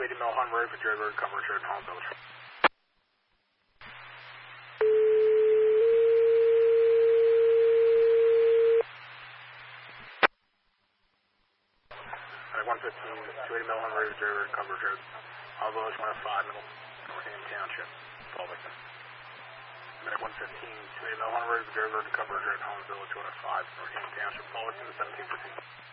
280 Melhorn Road for Jerry Road, Commerce Road, Holland Village. 115, 280 Melhorn Road for Jerry Road, Commerce Road, Holland Village, 105 Middle, Northampton Township, all victims. Minute 115, 280 Melhorn Road for Jerry Road, Commerce Road, Holland Village, 105 Northampton Township, all victims, 1715.